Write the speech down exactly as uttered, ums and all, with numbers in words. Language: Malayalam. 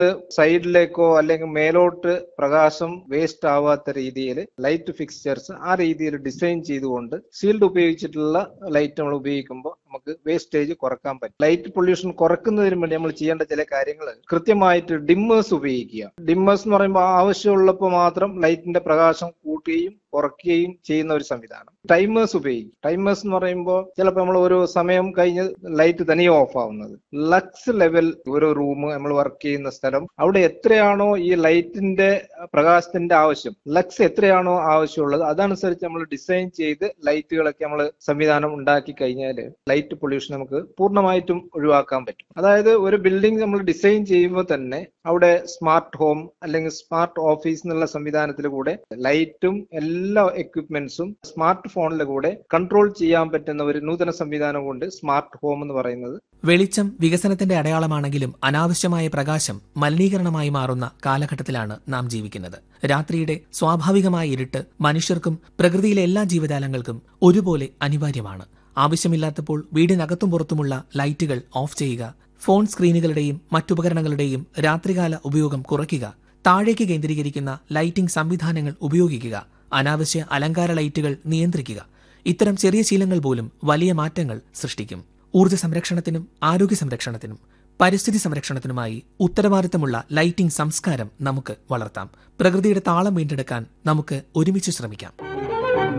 സൈഡിലേക്കോ അല്ലെങ്കിൽ മേലോട്ട് പ്രകാശം വേസ്റ്റ് ആവാത്ത രീതിയിൽ ലൈറ്റ് ഫിക്സ്ചേഴ്സ് ആ രീതിയിൽ ഡിസൈൻ ചെയ്തുകൊണ്ട് സീൽഡ് ഉപയോഗിച്ചിട്ടുള്ള ലൈറ്റ് നമ്മൾ ഉപയോഗിക്കുമ്പോൾ നമുക്ക് വേസ്റ്റേജ് കുറക്കാൻ പറ്റും. ലൈറ്റ് പൊല്യൂഷൻ കുറക്കുന്നതിന് വേണ്ടി നമ്മൾ ചെയ്യേണ്ട ചില കാര്യങ്ങൾ കൃത്യമായിട്ട് ഡിമ്മേഴ്സ് ഉപയോഗിക്കുക. ഡിമ്മേഴ്സ് എന്ന് പറയുമ്പോൾ ആവശ്യമുള്ളപ്പോൾ മാത്രം ലൈറ്റിന്റെ പ്രകാശം കൂട്ടുകയും കുറയ്ക്കുകയും ചെയ്യുന്ന ഒരു സംവിധാനം. ടൈമേഴ്സ് ഉപയോഗിക്കും. ടൈമേഴ്സ് എന്ന് പറയുമ്പോൾ ചിലപ്പോൾ നമ്മൾ ഒരു സമയം കഴിഞ്ഞ് ലൈറ്റ് തനിയെ ഓഫ് ആവുന്നത്. ലക്സ് ലെവൽ ഒരു റൂം നമ്മൾ വർക്ക് ചെയ്യുന്ന സ്ഥലം, അവിടെ എത്രയാണോ ഈ ലൈറ്റിന്റെ പ്രകാശത്തിന്റെ ആവശ്യം, ലക്സ് എത്രയാണോ ആവശ്യമുള്ളത് അതനുസരിച്ച് നമ്മൾ ഡിസൈൻ ചെയ്ത് ലൈറ്റുകളൊക്കെ നമ്മൾ സംവിധാനം ഉണ്ടാക്കി കഴിഞ്ഞാൽ ലൈറ്റ് പൊല്യൂഷൻ നമുക്ക് പൂർണ്ണമായിട്ടും ഒഴിവാക്കാൻ പറ്റും. അതായത് ഒരു ബിൽഡിംഗ് നമ്മൾ ഡിസൈൻ ചെയ്യുമ്പോൾ തന്നെ അവിടെ സ്മാർട്ട് ഹോം അല്ലെങ്കിൽ സ്മാർട്ട് ഓഫീസ് എന്നുള്ള സംവിധാനത്തിൽ കൂടെ ലൈറ്റും എല്ലാ എക്വിപ്മെന്റ്സും സ്മാർട്ട് ഫോണിലെ കൂടെ കൺട്രോൾ ചെയ്യാൻ പറ്റുന്ന ഒരു നൂതന സംവിധാനം കൊണ്ട് സ്മാർട്ട് ഹോം എന്ന് പറയുന്നത്. വെളിച്ചം വികസനത്തിന്റെ അടയാളമാണെങ്കിലും അനാവശ്യമായ പ്രകാശം മലിനീകരണമായി മാറുന്ന കാലഘട്ടത്തിലാണ് നാം ജീവിക്കുന്നത്. രാത്രിയുടെ സ്വാഭാവികമായ ഇരുട്ട് മനുഷ്യർക്കും പ്രകൃതിയിലെ എല്ലാ ജീവജാലങ്ങൾക്കും ഒരുപോലെ അനിവാര്യമാണ്. ആവശ്യമില്ലാത്തപ്പോൾ വീടിനകത്തും പുറത്തുമുള്ള ലൈറ്റുകൾ ഓഫ് ചെയ്യുക, ഫോൺ സ്ക്രീനുകളുടെയും മറ്റുപകരണങ്ങളുടെയും രാത്രികാല ഉപയോഗം കുറയ്ക്കുക, താഴേക്ക് കേന്ദ്രീകരിക്കുന്ന ലൈറ്റിംഗ് സംവിധാനങ്ങൾ ഉപയോഗിക്കുക, അനാവശ്യ അലങ്കാര ലൈറ്റുകൾ നിയന്ത്രിക്കുക. ഇത്തരം ചെറിയ ശീലങ്ങൾ പോലും വലിയ മാറ്റങ്ങൾ സൃഷ്ടിക്കും. ഊർജ്ജ സംരക്ഷണത്തിനും ആരോഗ്യ സംരക്ഷണത്തിനും പരിസ്ഥിതി സംരക്ഷണത്തിനുമായി ഉത്തരവാദിത്തമുള്ള ലൈറ്റിംഗ് സംസ്കാരം നമുക്ക് വളർത്താം. പ്രകൃതിയുടെ താളം വീണ്ടെടുക്കാൻ നമുക്ക് ഒരുമിച്ച് ശ്രമിക്കാം.